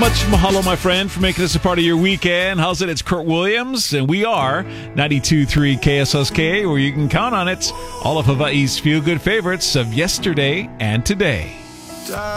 Much mahalo, my friend, for making this a part of your weekend. How's it? It's Kurt Williams, and we are 92.3 KSSK, where you can count on it. All of Hawaii's feel-good favorites of yesterday and today.